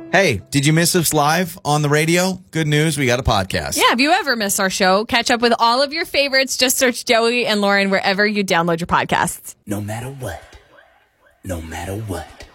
Hey, did you miss us live on the radio? Good news, we got a podcast. Yeah, if you ever miss our show, catch up with all of your favorites. Just search Joey and Lauren wherever you download your podcasts. No matter what. No matter what.